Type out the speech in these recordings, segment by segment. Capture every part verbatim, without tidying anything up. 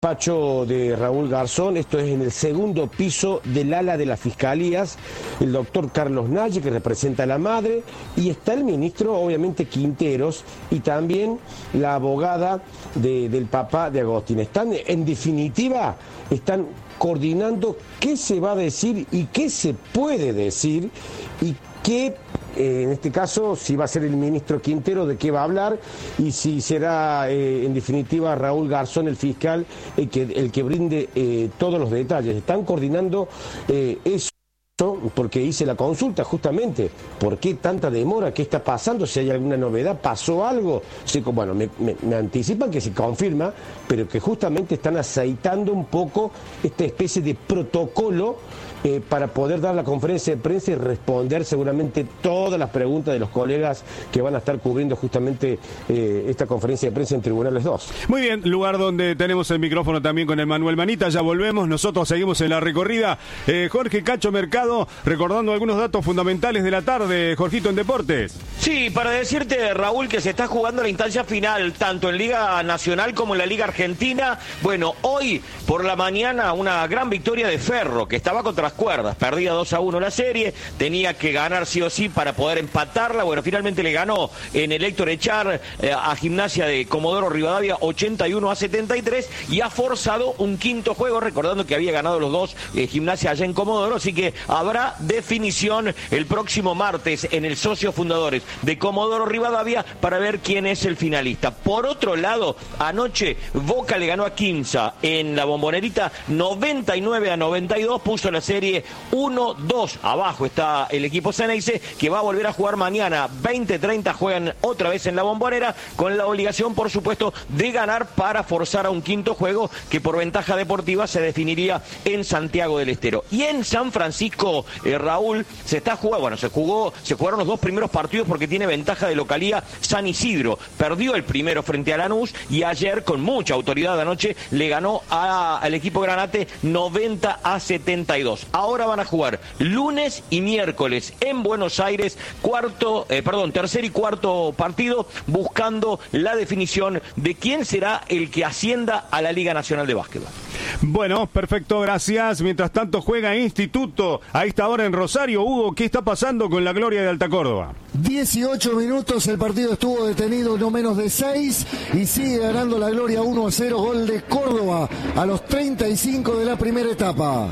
despacho de Raúl Garzón, esto es en el segundo piso del ala de las fiscalías, el doctor Carlos Nalle, que representa a la madre, y está el ministro, obviamente, Quinteros, y también la abogada de, del papá de Agostín. Están, en definitiva, están coordinando qué se va a decir y qué se puede decir, y qué, eh, en este caso, si va a ser el ministro Quintero, de qué va a hablar, y si será, eh, en definitiva, Raúl Garzón, el fiscal, el que, el que brinde eh, todos los detalles. Están coordinando eh, eso, porque hice la consulta justamente. ¿Por qué tanta demora? ¿Qué está pasando? Si hay alguna novedad, ¿pasó algo? Sí, bueno, me, me, me anticipan que se confirma, pero que justamente están aceitando un poco esta especie de protocolo Eh, para poder dar la conferencia de prensa y responder seguramente todas las preguntas de los colegas que van a estar cubriendo justamente eh, esta conferencia de prensa en Tribunales dos. Muy bien, lugar donde tenemos el micrófono también con Emmanuel Manita. Ya volvemos, nosotros seguimos en la recorrida. Eh, Jorge Cacho Mercado, recordando algunos datos fundamentales de la tarde, Jorgito, en Deportes. Sí, para decirte, Raúl, que se está jugando la instancia final, tanto en Liga Nacional como en la Liga Argentina. Bueno, hoy por la mañana una gran victoria de Ferro, que estaba contra las cuerdas, perdía dos a uno la serie, tenía que ganar sí o sí para poder empatarla. Bueno, finalmente le ganó en el Héctor Echar eh, a Gimnasia de Comodoro Rivadavia ochenta y uno a setenta y tres, y ha forzado un quinto juego, recordando que había ganado los dos eh, Gimnasia allá en Comodoro, así que habrá definición el próximo martes en el socio fundadores de Comodoro Rivadavia para ver quién es el finalista. Por otro lado, anoche Boca le ganó a Quimsa en la Bombonerita noventa y nueve a noventa y dos, puso la serie uno dos. Abajo está el equipo Ceneice, que va a volver a jugar mañana veinte treinta, juegan otra vez en la Bombonera, con la obligación, por supuesto, de ganar para forzar a un quinto juego que por ventaja deportiva se definiría en Santiago del Estero. Y en San Francisco, eh, Raúl, se está jugando, bueno, se jugó, se jugaron los dos primeros partidos porque tiene ventaja de localía San Isidro. Perdió el primero frente a Lanús y ayer, con mucha autoridad anoche, le ganó a, al equipo Granate noventa a setenta y dos. Ahora van a jugar lunes y miércoles en Buenos Aires, cuarto, eh, perdón, tercer y cuarto partido, buscando la definición de quién será el que ascienda a la Liga Nacional de Básquetbol. Bueno, perfecto, gracias. Mientras tanto juega Instituto a esta hora en Rosario. Hugo, ¿qué está pasando con la Gloria de Alta Córdoba? dieciocho minutos, el partido estuvo detenido no menos de seis y sigue ganando la Gloria uno a cero, gol de Córdoba a los treinta y cinco de la primera etapa.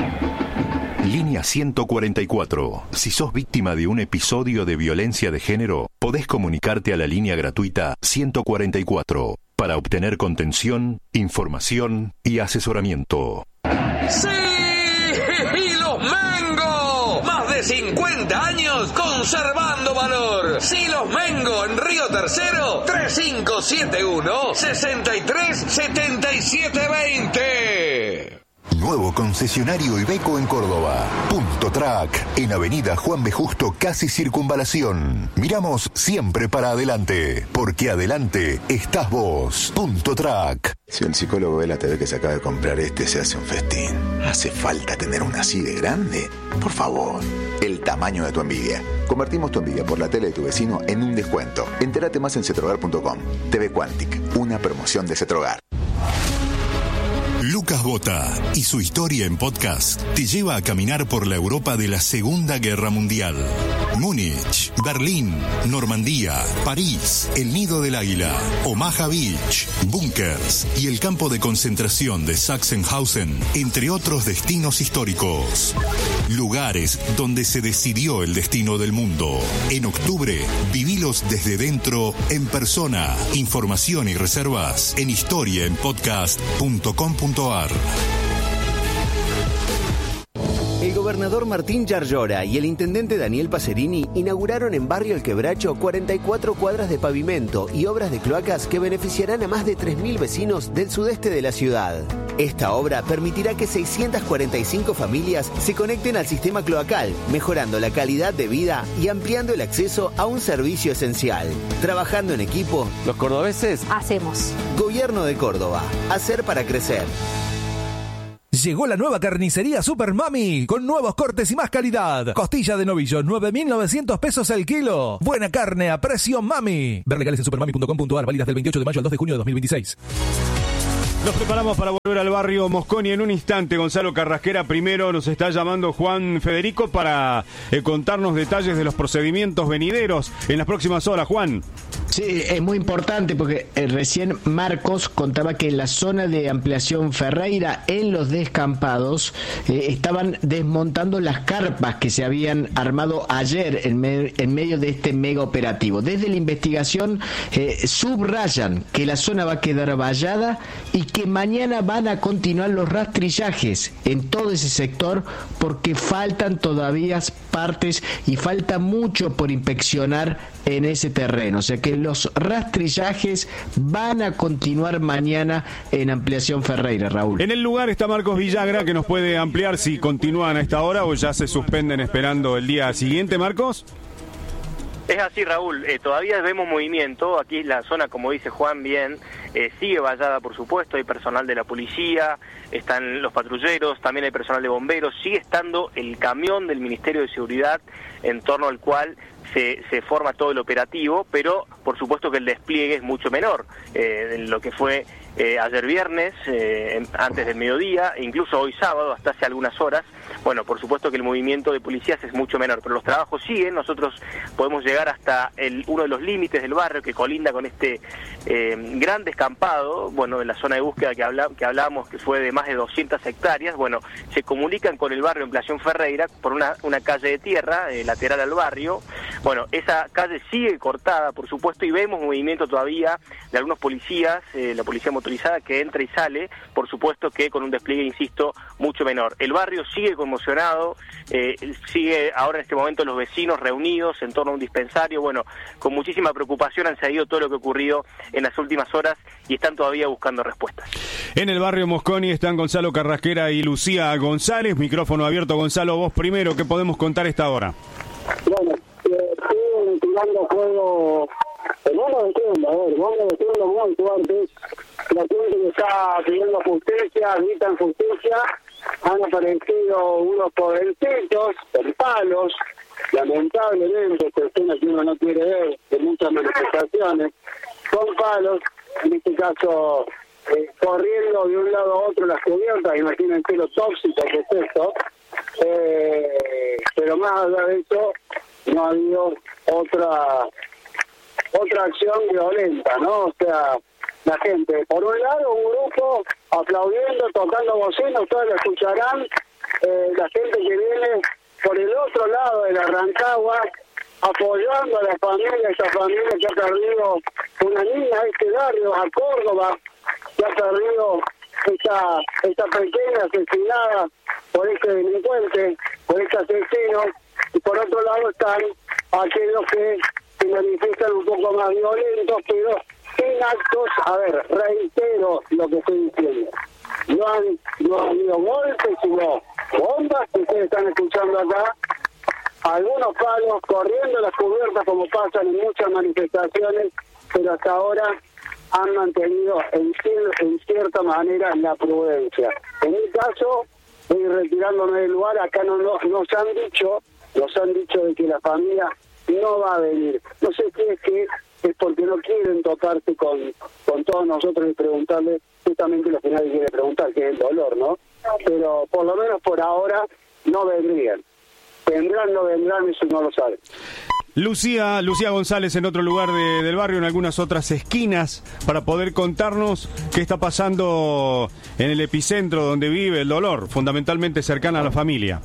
Línea ciento cuarenta y cuatro. Si sos víctima de un episodio de violencia de género, podés comunicarte a la línea gratuita ciento cuarenta y cuatro para obtener contención, información y asesoramiento. ¡Sí! ¡Y los Mengo! Más de cincuenta años conservando valor. ¡Sí, los Mengo! En Río Tercero, tres cinco siete uno, seis tres siete siete dos cero. Nuevo concesionario Iveco en Córdoba. Punto Track, en Avenida Juan B. Justo, casi Circunvalación. Miramos siempre para adelante, porque adelante estás vos. Punto Track. Si el psicólogo ve la T V que se acaba de comprar este, se hace un festín. ¿Hace falta tener una así de grande? Por favor. El tamaño de tu envidia. Convertimos tu envidia por la tele de tu vecino en un descuento. Entérate más en cetrogar punto com. T V Quantic, una promoción de Cetrogar. Lucas Bota y su historia en podcast te lleva a caminar por la Europa de la Segunda Guerra Mundial. Múnich, Berlín, Normandía, París, el Nido del Águila, Omaha Beach, búnkers y el campo de concentración de Sachsenhausen, entre otros destinos históricos. Lugares donde se decidió el destino del mundo. En octubre, vivilos desde dentro, en persona. Información y reservas en historia en podcast punto com punto ar. El gobernador Martín Yarlora y el intendente Daniel Pacerini inauguraron en Barrio El Quebracho cuarenta y cuatro cuadras de pavimento y obras de cloacas que beneficiarán a más de tres mil vecinos del sudeste de la ciudad. Esta obra permitirá que seiscientas cuarenta y cinco familias se conecten al sistema cloacal, mejorando la calidad de vida y ampliando el acceso a un servicio esencial. Trabajando en equipo, los cordobeses hacemos. Gobierno de Córdoba. Hacer para crecer. Llegó la nueva carnicería Super Mami, con nuevos cortes y más calidad. Costilla de novillo, nueve mil novecientos pesos el kilo. Buena carne a precio Mami. Ver legales en supermami punto com punto ar, válidas del veintiocho de mayo al dos de junio de dos mil veintiséis. Nos preparamos para volver al barrio Mosconi en un instante. Gonzalo Carrasquera, primero nos está llamando Juan Federico para eh, contarnos detalles de los procedimientos venideros en las próximas horas. Juan. Sí, es muy importante porque eh, recién Marcos contaba que en la zona de ampliación Ferreira, en los descampados, eh, estaban desmontando las carpas que se habían armado ayer en, me en medio de este mega operativo. Desde la investigación eh, subrayan que la zona va a quedar vallada y que mañana van a continuar los rastrillajes en todo ese sector porque faltan todavía partes y falta mucho por inspeccionar en ese terreno. O sea que los rastrillajes van a continuar mañana en ampliación Ferreira, Raúl. En el lugar está Marcos Villagra, que nos puede ampliar si continúan a esta hora o ya se suspenden esperando el día siguiente, Marcos. Es así, Raúl, eh, todavía vemos movimiento, aquí la zona, como dice Juan bien, eh, sigue vallada por supuesto, hay personal de la policía, están los patrulleros, también hay personal de bomberos, sigue estando el camión del Ministerio de Seguridad en torno al cual se, se forma todo el operativo, pero por supuesto que el despliegue es mucho menor, eh, en lo que fue eh, ayer viernes, eh, antes del mediodía, e incluso hoy sábado, hasta hace algunas horas. Bueno, por supuesto que el movimiento de policías es mucho menor, pero los trabajos siguen. Nosotros podemos llegar hasta el, uno de los límites del barrio que colinda con este eh, gran descampado, bueno, en la zona de búsqueda que, habla, que hablábamos, que fue de más de doscientas hectáreas. Bueno, se comunican con el barrio Ampliación Ferreira por una, una calle de tierra, eh, lateral al barrio. Bueno, esa calle sigue cortada, por supuesto, y vemos movimiento todavía de algunos policías, eh, la policía motorizada que entra y sale, por supuesto que con un despliegue, insisto, mucho menor. El barrio sigue conmocionado, eh, sigue ahora en este momento los vecinos reunidos en torno a un dispensario. Bueno, con muchísima preocupación han seguido todo lo que ha ocurrido en las últimas horas y están todavía buscando respuestas. En el barrio Mosconi están Gonzalo Carrasquera y Lucía González. Micrófono abierto, Gonzalo, vos primero, ¿qué podemos contar esta hora? Bueno, eh, siguen tirando fuego, vamos diciendo, a ver, vamos diciendo muy fuerte, la gente que está pidiendo justicia, gritan justicia, han aparecido unos jovencitos con palos, lamentablemente, personas que uno no quiere ver, de muchas manifestaciones, con palos, en este caso, eh, corriendo de un lado a otro las cubiertas, imagínense lo tóxico que es esto, eh, pero más allá de eso, no ha habido otra otra acción violenta, ¿no? O sea, la gente, por un lado, un grupo aplaudiendo, tocando bocina, ustedes lo escucharán, eh, la gente que viene por el otro lado de la Rancagua, apoyando a la familia, esta familia que ha perdido una niña de este barrio, a Córdoba, que ha perdido esta, esta pequeña asesinada por este delincuente, por este asesino, y por otro lado están aquellos que se manifiestan un poco más violentos, pero sin actos. A ver, reitero lo que estoy diciendo. No han, no han habido golpes, sino bombas que ustedes están escuchando acá, algunos palos corriendo las cubiertas como pasan en muchas manifestaciones, pero hasta ahora han mantenido en, en cierta manera la prudencia. En mi caso, voy retirándome del lugar, acá no, no nos han dicho, nos han dicho de que la familia no va a venir. No sé si es que es porque no quieren tocarse con, con todos nosotros y preguntarle justamente lo que nadie quiere preguntar, que es el dolor, ¿no? Pero por lo menos por ahora no vendrían. Vendrán, no vendrán, eso no lo saben. Lucía, Lucía González en otro lugar de, del barrio, en algunas otras esquinas, para poder contarnos qué está pasando en el epicentro donde vive el dolor, fundamentalmente cercana a la familia.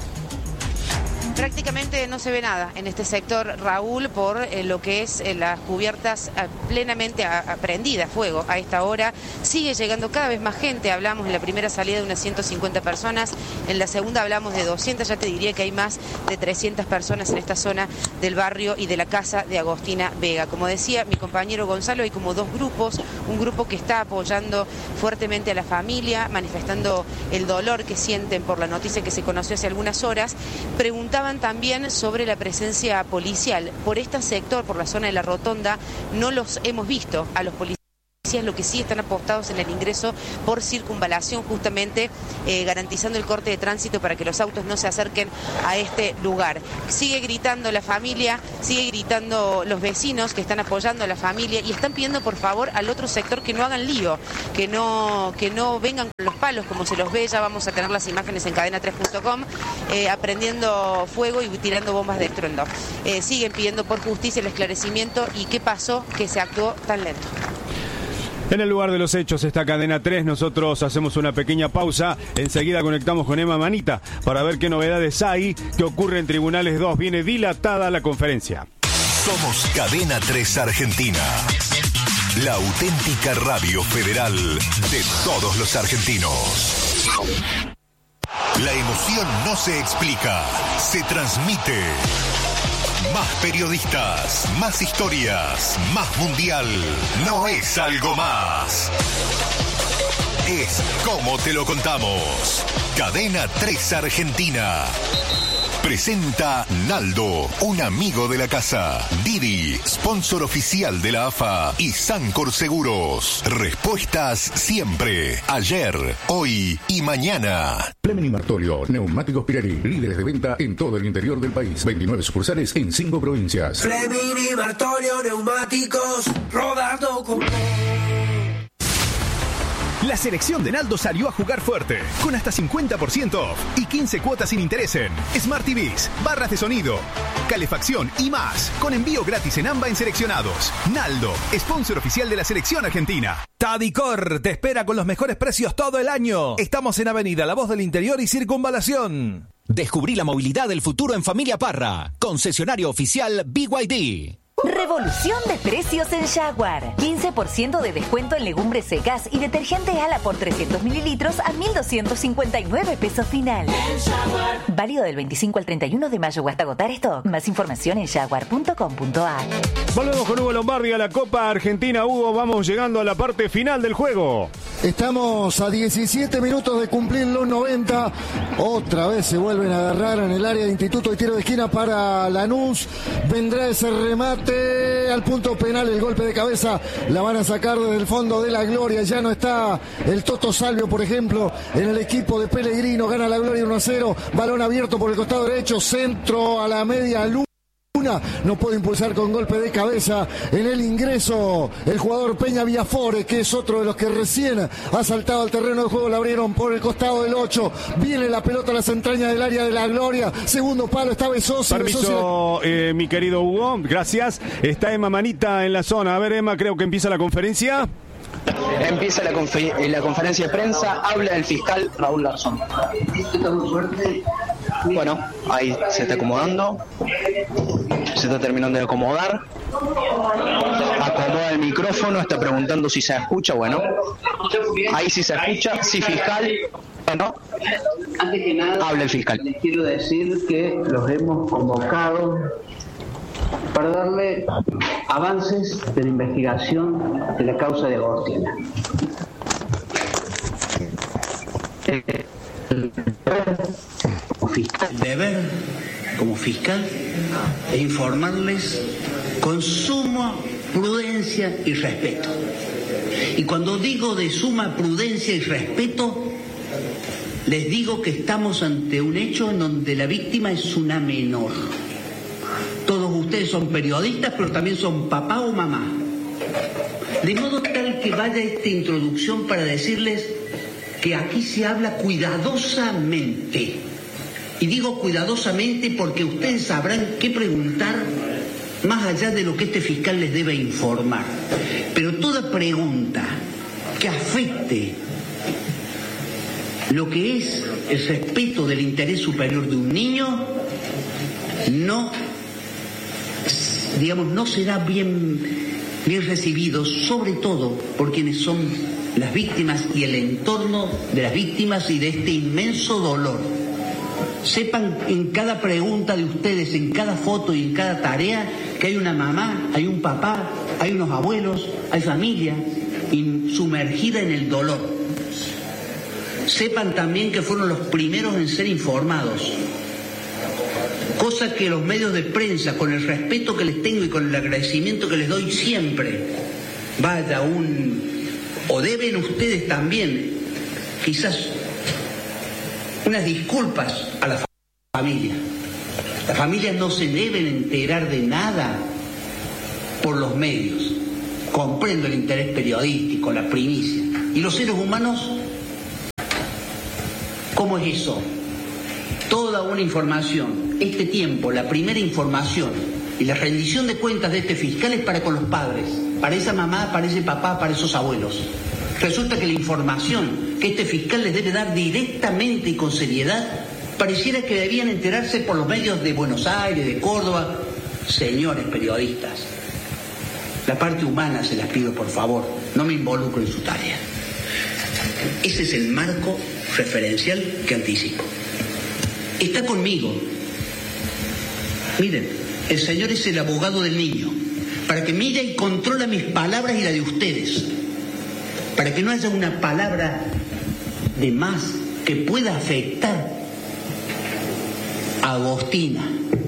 Prácticamente no se ve nada en este sector, Raúl, por eh, lo que es eh, las cubiertas eh, plenamente a, a prendidas, fuego. A esta hora sigue llegando cada vez más gente. Hablamos en la primera salida de unas ciento cincuenta personas, en la segunda hablamos de doscientas, ya te diría que hay más de trescientas personas en esta zona del barrio y de la casa de Agostina Vega. Como decía mi compañero Gonzalo, hay como dos grupos, un grupo que está apoyando fuertemente a la familia, manifestando el dolor que sienten por la noticia que se conoció hace algunas horas. Preguntaban también sobre la presencia policial. Por este sector, por la zona de la Rotonda, no los hemos visto a los policías policías lo que sí están apostados en el ingreso por circunvalación, justamente eh, garantizando el corte de tránsito para que los autos no se acerquen a este lugar. Sigue gritando la familia, sigue gritando los vecinos que están apoyando a la familia y están pidiendo por favor al otro sector que no hagan lío, que no, que no vengan con los palos como se los ve. Ya vamos a tener las imágenes en cadena tres punto com, eh, aprendiendo fuego y tirando bombas de estruendo. Eh, siguen pidiendo por justicia el esclarecimiento y qué pasó que se actuó tan lento. En el lugar de los hechos está Cadena tres, nosotros hacemos una pequeña pausa, enseguida conectamos con Emma Manita para ver qué novedades hay, qué ocurre en Tribunales dos, viene dilatada la conferencia. Somos Cadena tres Argentina, la auténtica radio federal de todos los argentinos. La emoción no se explica, se transmite. Más periodistas, más historias, más mundial. No es algo más. Es como te lo contamos. Cadena tres Argentina. Presenta Naldo, un amigo de la casa. Didi, sponsor oficial de la A F A. Y Sancor Seguros. Respuestas siempre. Ayer, hoy y mañana. Fleming y Martolio, neumáticos Pirelli, líderes de venta en todo el interior del país. veintinueve sucursales en cinco provincias. Fleming y Martolio, neumáticos, rodando con... La selección de Naldo salió a jugar fuerte, con hasta cincuenta por ciento off y quince cuotas sin interés en Smart T Vs, barras de sonido, calefacción y más, con envío gratis en AMBA en seleccionados. Naldo, sponsor oficial de la selección argentina. Tadicor te espera con los mejores precios todo el año. Estamos en Avenida La Voz del Interior y Circunvalación. Descubrí la movilidad del futuro en Familia Parra, concesionario oficial B Y D. Revolución de precios en Jaguar. quince por ciento de descuento en legumbres secas y detergente Ala por trescientos mililitros a mil doscientos cincuenta y nueve pesos final. Válido del veinticinco al treinta y uno de mayo o hasta agotar stock. Más información en jaguar punto com punto a r. Volvemos con Hugo Lombardi a la Copa Argentina. Hugo, vamos llegando a la parte final del juego. Estamos a diecisiete minutos de cumplir los noventa. Otra vez se vuelven a agarrar en el área de Instituto de Tiro de Esquina para Lanús. Vendrá ese remate al punto penal, el golpe de cabeza la van a sacar desde el fondo de la Gloria. Ya no está el Toto Salvio, por ejemplo, en el equipo de Pellegrino. Gana la Gloria uno a cero, balón abierto por el costado derecho, centro a la media luna. No puede impulsar con golpe de cabeza en el ingreso el jugador Peña Villafore, que es otro de los que recién ha saltado al terreno de juego. La abrieron por el costado del ocho, viene la pelota a las entrañas del área de la Gloria, segundo palo, está Besosi. Permiso, eh, mi querido Hugo, gracias. Está Emma Manita en la zona. A ver, Emma, creo que empieza la conferencia. Empieza la, confer la conferencia de prensa, habla el fiscal Raúl Garzón. Bueno, ahí se está acomodando, se está terminando de acomodar, acomoda el micrófono, está preguntando si se escucha. Bueno, ahí sí se escucha, sí, fiscal. Bueno, antes que nada, habla el fiscal. Les quiero decir que los hemos convocado para darle avances de la investigación de la causa de Agostina. El deber como fiscal es informarles con suma prudencia y respeto. Y cuando digo de suma prudencia y respeto, les digo que estamos ante un hecho en donde la víctima es una menor. Todos ustedes son periodistas, pero también son papá o mamá. De modo tal que vaya esta introducción para decirles que aquí se habla cuidadosamente. Y digo cuidadosamente porque ustedes sabrán qué preguntar más allá de lo que este fiscal les debe informar. Pero toda pregunta que afecte lo que es el respeto del interés superior de un niño, no, digamos, no será bien, bien recibido, sobre todo por quienes son las víctimas y el entorno de las víctimas y de este inmenso dolor. Sepan en cada pregunta de ustedes, en cada foto y en cada tarea, que hay una mamá, hay un papá, hay unos abuelos, hay familia sumergida en el dolor. Sepan también que fueron los primeros en ser informados, cosa que los medios de prensa, con el respeto que les tengo y con el agradecimiento que les doy siempre, vaya un o deben ustedes también, quizás, unas disculpas a la familia. Las familias no se deben enterar de nada por los medios. Comprendo el interés periodístico, la primicia. ¿Y los seres humanos? ¿Cómo es eso? Toda una información, este tiempo, la primera información y la rendición de cuentas de este fiscal es para con los padres, para esa mamá, para ese papá, para esos abuelos. Resulta que la información que este fiscal les debe dar directamente y con seriedad pareciera que debían enterarse por los medios de Buenos Aires, de Córdoba. Señores periodistas, la parte humana se las pido por favor, no me involucro en su tarea. Ese es el marco referencial que anticipo. Está conmigo. Miren, el señor es el abogado del niño, para que mire y controla mis palabras y la de ustedes, para que no haya una palabra de más que pueda afectar a Agostina.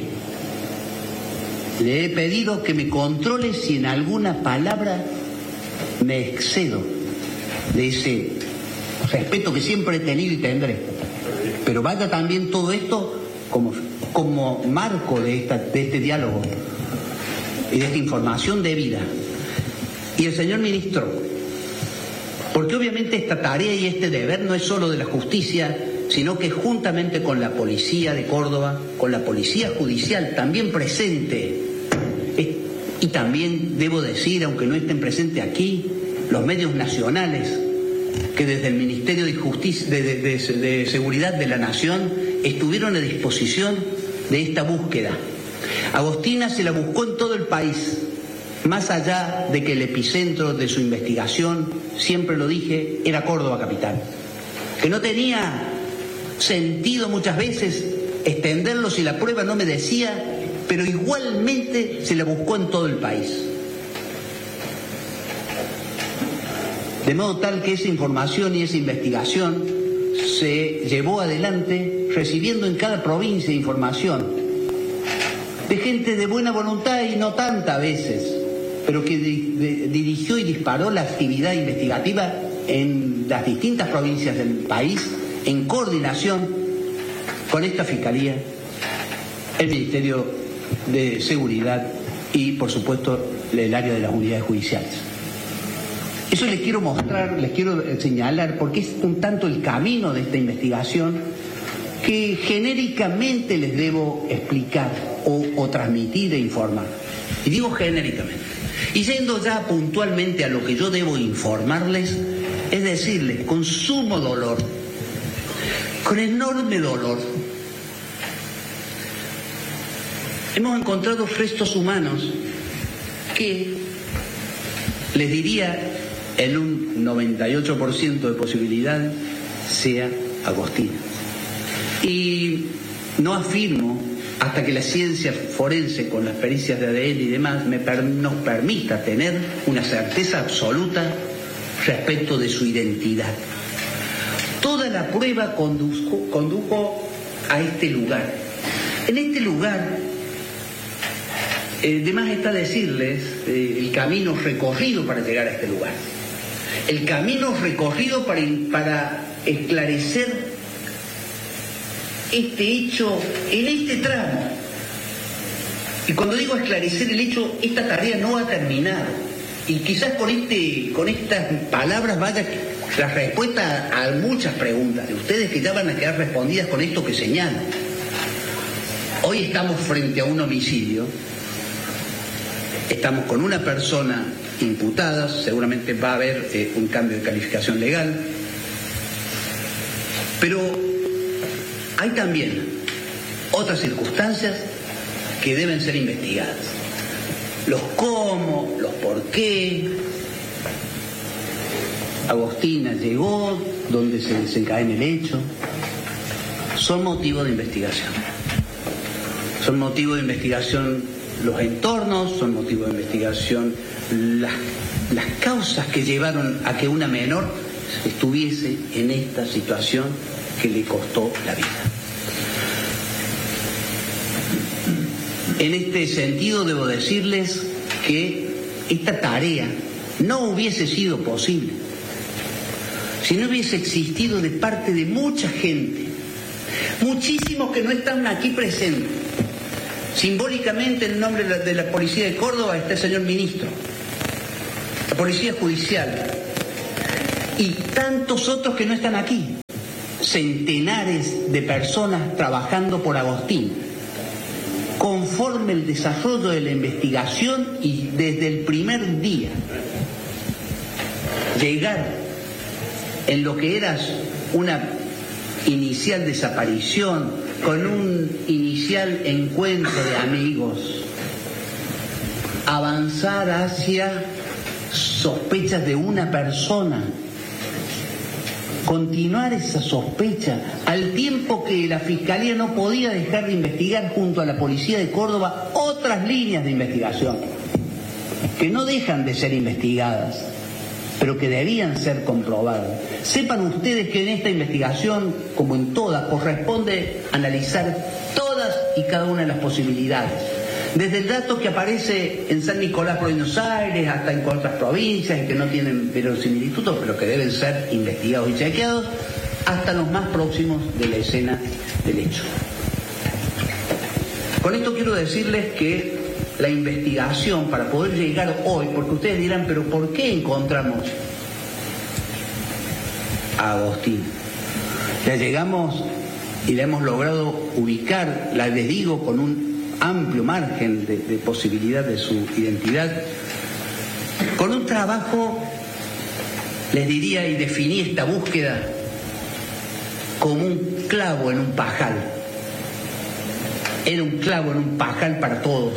Le he pedido que me controle si en alguna palabra me excedo de ese respeto que siempre he tenido y tendré. Pero vaya también todo esto como, como marco de, esta, de este diálogo y de esta información debida. Y el señor ministro, porque obviamente esta tarea y este deber no es solo de la justicia, sino que juntamente con la policía de Córdoba, con la policía judicial también presente, y también debo decir, aunque no estén presentes aquí, los medios nacionales, que desde el Ministerio de Justicia, de, de, de, de Seguridad de la Nación estuvieron a disposición de esta búsqueda. Agostina se la buscó en todo el país, más allá de que el epicentro de su investigación, siempre lo dije, era Córdoba capital, que no tenía sentido muchas veces extenderlo si la prueba no me decía, pero igualmente se la buscó en todo el país. De modo tal que esa información y esa investigación se llevó adelante recibiendo en cada provincia información de gente de buena voluntad y no tanta a veces, pero que di- de- dirigió y disparó la actividad investigativa en las distintas provincias del país en coordinación con esta Fiscalía, el Ministerio de Seguridad y, por supuesto, el área de las unidades judiciales. Eso les quiero mostrar, les quiero señalar, porque es un tanto el camino de esta investigación que genéricamente les debo explicar o, o transmitir e informar. Y digo genéricamente. Y yendo ya puntualmente a lo que yo debo informarles, es decirles, con sumo dolor, con enorme dolor, hemos encontrado restos humanos que, les diría, en un noventa y ocho por ciento de posibilidades, sea Agostina. Y no afirmo, hasta que la ciencia forense, con las pericias de A D N y demás, me per- nos permita tener una certeza absoluta respecto de su identidad. Toda la prueba condujo, condujo a este lugar. En este lugar, eh, de más está decirles eh, el camino recorrido para llegar a este lugar. El camino recorrido para, para esclarecer este hecho en este tramo. Y cuando digo esclarecer el hecho, esta tarea no ha terminado. Y quizás con, este, con estas palabras vaya la respuesta a muchas preguntas de ustedes que ya van a quedar respondidas con esto que señalo. Hoy estamos frente a un homicidio. Estamos con una persona imputada, seguramente va a haber eh, un cambio de calificación legal, pero hay también otras circunstancias que deben ser investigadas. Los cómo, los por qué. Agostina llegó, donde se desencadena el hecho, son motivo de investigación. Son motivo de investigación los entornos, son motivo de investigación las, las causas que llevaron a que una menor estuviese en esta situación que le costó la vida. En este sentido debo decirles que esta tarea no hubiese sido posible si no hubiese existido de parte de mucha gente, muchísimos que no están aquí presentes. Simbólicamente, en nombre de la, de la Policía de Córdoba está el señor ministro, la Policía Judicial y tantos otros que no están aquí. Centenares de personas trabajando por Agostín, conforme el desarrollo de la investigación y desde el primer día. Llegar en lo que era una inicial desaparición, con un inicial encuentro de amigos, avanzar hacia sospechas de una persona, continuar esa sospecha, al tiempo que la Fiscalía no podía dejar de investigar junto a la Policía de Córdoba otras líneas de investigación, que no dejan de ser investigadas, pero que debían ser comprobadas. Sepan ustedes que en esta investigación, como en todas, corresponde analizar todas y cada una de las posibilidades. Desde el dato que aparece en San Nicolás, Buenos Aires, hasta en otras provincias y que no tienen verosimilitud, pero que deben ser investigados y chequeados, hasta los más próximos de la escena del hecho. Con esto quiero decirles que la investigación, para poder llegar hoy, porque ustedes dirán, pero ¿por qué encontramos a Agostín? Ya llegamos y la hemos logrado ubicar, la les digo, con un amplio margen de, de posibilidad de su identidad, con un trabajo, les diría, y definí esta búsqueda como un clavo en un pajal. Era un clavo en un pajal para todos.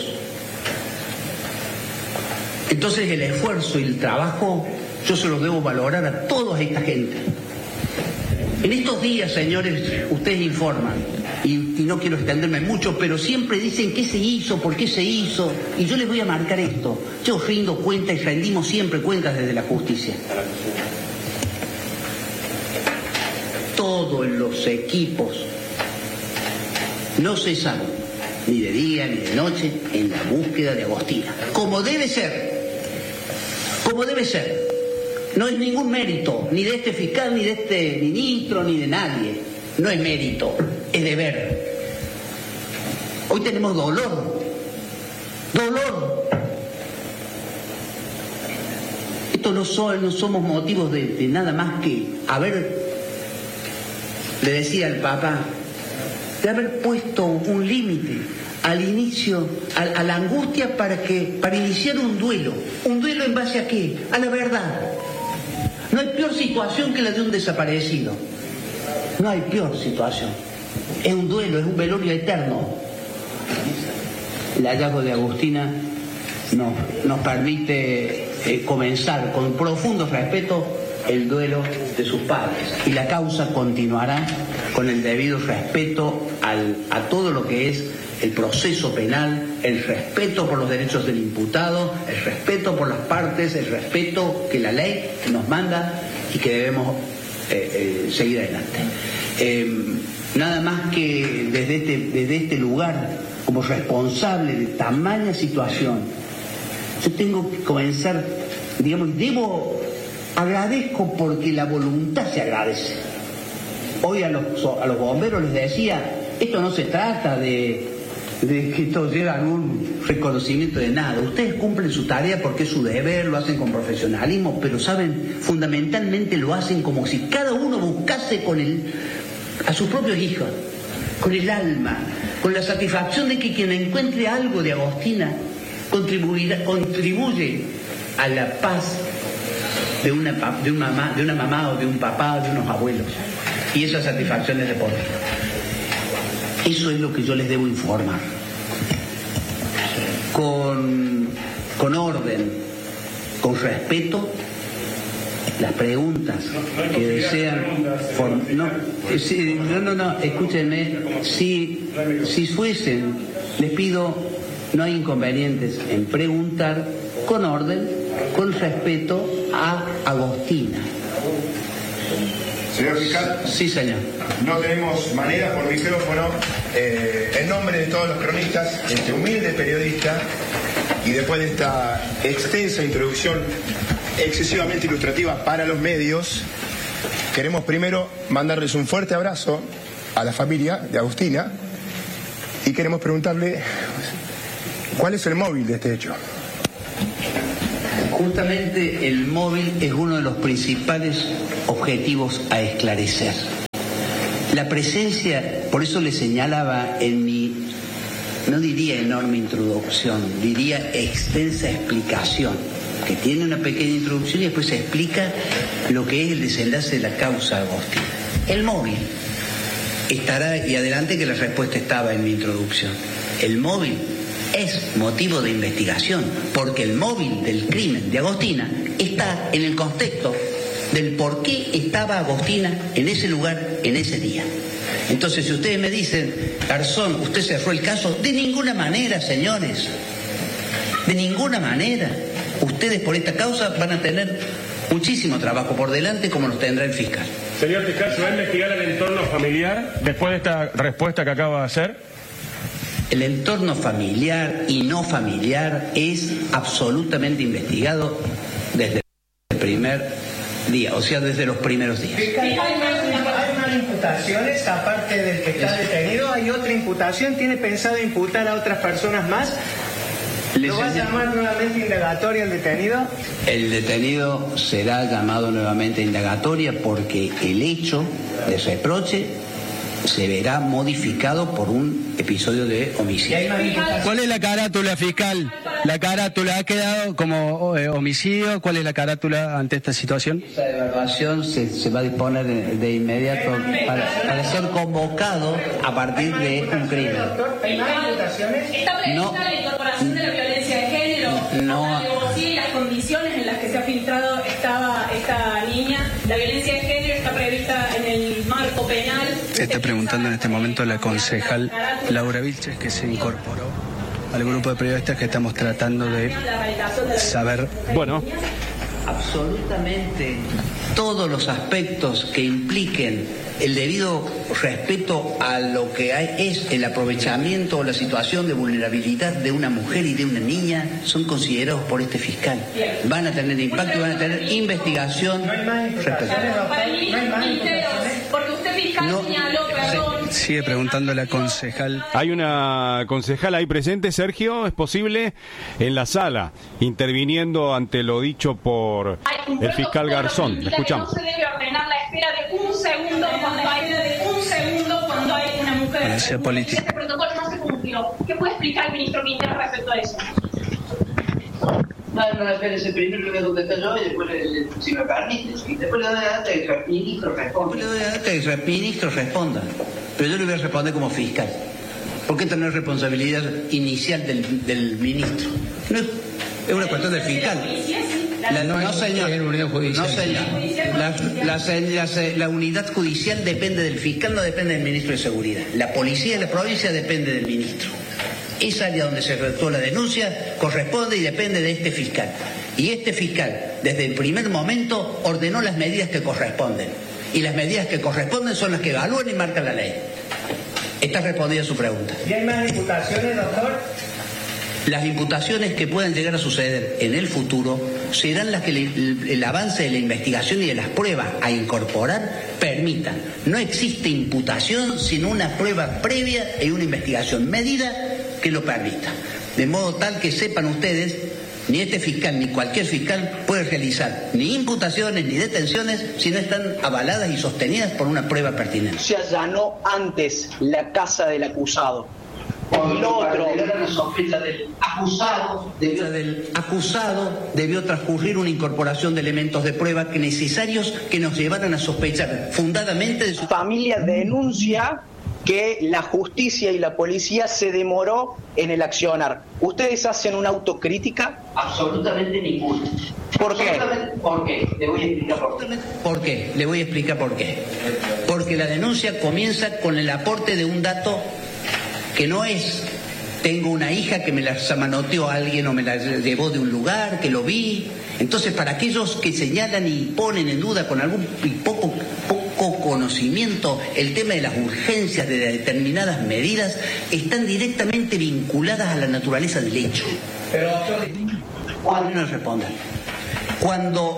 Entonces el esfuerzo y el trabajo yo se los debo valorar a toda esta gente. En estos días, señores, ustedes informan, y, y no quiero extenderme mucho, pero siempre dicen qué se hizo, por qué se hizo, y yo les voy a marcar esto. Yo rindo cuenta y rendimos siempre cuentas desde la justicia. Todos los equipos no cesaron, ni de día ni de noche, en la búsqueda de Agostina. Como debe ser, como debe ser. No es ningún mérito, ni de este fiscal, ni de este ministro, ni de nadie. No es mérito, es deber. Hoy tenemos dolor, dolor. Esto no, son, no somos motivos de, de nada más que haber, le decía al Papa, de haber puesto un límite al inicio, a, a la angustia para que, para iniciar un duelo. ¿Un duelo en base a qué? A la verdad. No hay peor situación que la de un desaparecido. No hay peor situación. Es un duelo, es un velorio eterno. El hallazgo de Agustina nos, nos permite eh, comenzar con profundo respeto el duelo de sus padres. Y la causa continuará con el debido respeto al, a todo lo que es el proceso penal, el respeto por los derechos del imputado, el respeto por las partes, el respeto que la ley nos manda y que debemos eh, eh, seguir adelante. Eh, nada más que desde este, desde este lugar, como responsable de tamaña situación, yo tengo que comenzar, digamos, debo, agradezco porque la voluntad se agradece. Hoy a los, a los bomberos les decía, esto no se trata de de que esto lleva a un reconocimiento de nada. Ustedes cumplen su tarea porque es su deber, lo hacen con profesionalismo, pero saben, fundamentalmente lo hacen como si cada uno buscase con el, a sus propios hijos, con el alma, con la satisfacción de que quien encuentre algo de Agostina contribuirá, contribuye a la paz de una, de, una mamá, de una mamá o de un papá o de unos abuelos. Y esa satisfacción es de por vida. Eso es lo que yo les debo informar. Con, con orden, con respeto, las preguntas que desean... For, no, si, no, no, no, escúchenme. Si, si fuesen, les pido, no hay inconvenientes en preguntar con orden, con respeto a Agostina. Señor fiscal. Sí, señor. No tenemos manera por micrófono. Eh, en nombre de todos los cronistas, este humilde periodista, y después de esta extensa introducción excesivamente ilustrativa para los medios, queremos primero mandarles un fuerte abrazo a la familia de Agustina y queremos preguntarle cuál es el móvil de este hecho. Justamente el móvil es uno de los principales objetivos a esclarecer. La presencia, por eso le señalaba en mi, no diría enorme introducción, diría extensa explicación, que tiene una pequeña introducción y después se explica lo que es el desenlace de la causa Agostina. El móvil estará, y adelante que la respuesta estaba en mi introducción, el móvil es motivo de investigación, porque el móvil del crimen de Agostina está en el contexto del por qué estaba Agostina en ese lugar, en ese día. Entonces, si ustedes me dicen, Garzón, usted cerró el caso, de ninguna manera, señores, de ninguna manera. Ustedes por esta causa van a tener muchísimo trabajo por delante, como los tendrá el fiscal. Señor fiscal, ¿se va a investigar el entorno familiar después de esta respuesta que acaba de hacer? El entorno familiar y no familiar es absolutamente investigado desde el primer día, o sea, desde los primeros días. ¿Hay más imputaciones aparte del que está detenido? ¿Hay otra imputación? ¿Tiene pensado imputar a otras personas más? ¿Lo va a llamar nuevamente indagatoria el detenido? El detenido será llamado nuevamente indagatoria porque el hecho de reproche se verá modificado por un episodio de homicidio. ¿Cuál es la carátula, fiscal? ¿La carátula ha quedado como eh, homicidio? ¿Cuál es la carátula ante esta situación? Esa evaluación se, se va a disponer de, de inmediato para, para ser convocado a partir de un crimen. ¿Hay más imputaciones? ¿Está prevista la incorporación de la violencia de género? No. Sí, las condiciones en las que se ha filtrado estaba esta niña. La violencia de género está prevista en el marco penal. Está preguntando en este momento la concejal Laura Vilches, que se incorporó al grupo de periodistas que estamos tratando de saber. Bueno, absolutamente todos los aspectos que impliquen el debido respeto a lo que hay, es el aprovechamiento o la situación de vulnerabilidad de una mujer y de una niña son considerados por este fiscal. Van a tener impacto y van a tener investigación. No hay más imputaciones, doctor. No hay más imputaciones. Porque usted fiscal No. señaló, perdón. Sigue preguntando la concejal. hay una concejal ahí presente, Sergio, es posible, en la sala, interviniendo ante lo dicho por el fiscal Garzón. Le escuchamos. No se debe ordenar la espera de un segundo cuando hay, de un segundo cuando hay una mujer. Policía política. Ese protocolo no se cumplió. ¿Qué puede explicar el ministro Quintero respecto a eso? No, no, espérese, primero le voy a contestar yo y después, le, si me permite, y después le doy la data y el ministro responda. Después le doy la data y el ministro responda. Pero yo le voy a responder como fiscal. Porque esta no es responsabilidad inicial del, del ministro. No es, es una cuestión del fiscal. La, no, señor. No, señor. La, la, la, la unidad judicial depende del fiscal, no depende del ministro de Seguridad. La policía de la provincia depende del ministro. Esa área donde se redactó la denuncia corresponde y depende de este fiscal. Y este fiscal, desde el primer momento, ordenó las medidas que corresponden. Y las medidas que corresponden son las que evalúan y marcan la ley. Está respondida su pregunta. ¿Y hay más imputaciones, doctor? Las imputaciones que puedan llegar a suceder en el futuro serán las que el, el avance de la investigación y de las pruebas a incorporar permitan. No existe imputación sino una prueba previa y una investigación medida que lo permita. De modo tal que sepan ustedes, ni este fiscal ni cualquier fiscal puede realizar ni imputaciones ni detenciones si no están avaladas y sostenidas por una prueba pertinente. Se allanó antes la casa del acusado. Y lo otro, la sospecha del acusado debió, del acusado debió transcurrir una incorporación de elementos de prueba que necesarios que nos llevaran a sospechar fundadamente de su familia denuncia que la justicia y la policía se demoró en el accionar. ¿Ustedes hacen una autocrítica? Absolutamente ninguna. ¿Por qué? ¿Por qué? Le voy a explicar por qué. ¿Por qué? Le voy a explicar por qué. Porque la denuncia comienza con el aporte de un dato que no es, tengo una hija que me la manoteó alguien o me la llevó de un lugar, que lo vi. Entonces, para aquellos que señalan y ponen en duda con algún poco, poco conocimiento el tema de las urgencias de determinadas medidas, están directamente vinculadas a la naturaleza del hecho. Pero, Cuando no respondan. Cuando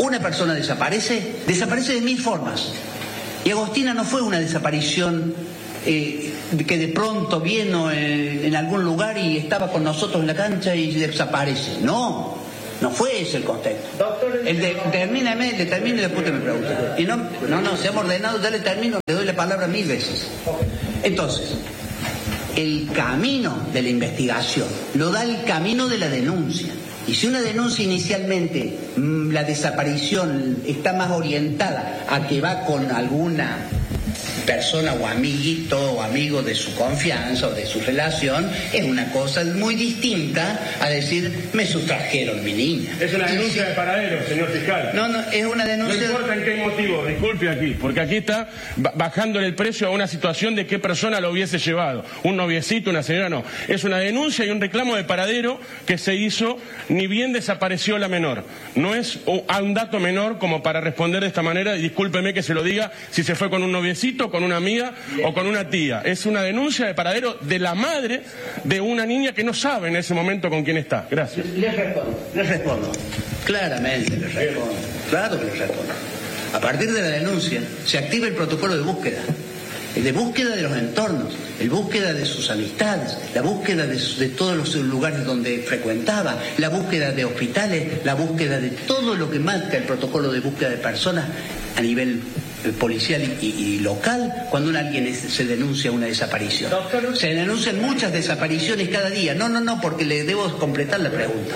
una persona desaparece, desaparece de mil formas. Y Agostina no fue una desaparición eh, que de pronto vino en, en algún lugar y estaba con nosotros en la cancha y desaparece. No, no fue ese el contexto. El de, termíname, le termino y después te me pregunto. Y no, no, no, seamos ordenados, ya le termino, le doy la palabra mil veces. Entonces, el camino de la investigación lo da el camino de la denuncia. Y si una denuncia inicialmente, mmm, la desaparición está más orientada a que va con alguna persona o amiguito o amigo de su confianza o de su relación, es una cosa muy distinta a decir, me sustrajeron mi niña. Es una denuncia de paradero, señor fiscal. No, no, es una denuncia... No importa en qué motivo, disculpe aquí, porque aquí está bajándole el precio a una situación de qué persona lo hubiese llevado. Un noviecito, una señora, no. Es una denuncia y un reclamo de paradero que se hizo, ni bien desapareció la menor. No es un dato menor como para responder de esta manera, y discúlpeme que se lo diga, si se fue con un noviecito, con una amiga o con una tía. Es una denuncia de paradero de la madre de una niña que no sabe en ese momento con quién está. Gracias. Les respondo, les respondo. Claramente les respondo. Claro que les respondo. A partir de la denuncia se activa el protocolo de búsqueda. El de búsqueda de los entornos, el búsqueda de sus amistades, la búsqueda de, de todos los lugares donde frecuentaba, la búsqueda de hospitales, la búsqueda de todo lo que marca el protocolo de búsqueda de personas a nivel policial y, y local cuando un alguien es, se denuncia una desaparición. Doctor, se denuncian muchas desapariciones cada día. No, no, no, porque le debo completar la pregunta.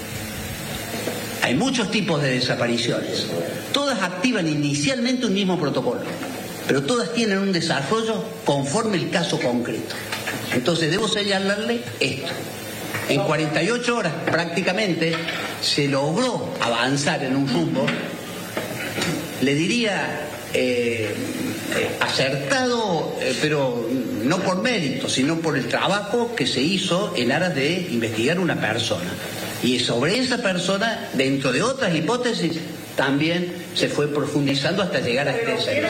Hay muchos tipos de desapariciones. Todas activan inicialmente un mismo protocolo, pero todas tienen un desarrollo conforme el caso concreto. Entonces debo señalarle esto. En cuarenta y ocho horas prácticamente se logró avanzar en un rumbo, le diría eh, eh, acertado, eh, pero no por mérito, sino por el trabajo que se hizo en aras de investigar una persona. Y sobre esa persona, dentro de otras hipótesis, también se fue profundizando hasta llegar a este escenario.